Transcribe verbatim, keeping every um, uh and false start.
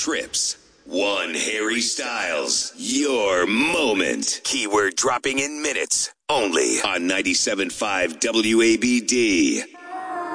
trips. One Harry Styles, your moment. Keyword dropping in minutes, only on ninety-seven point five W A B D.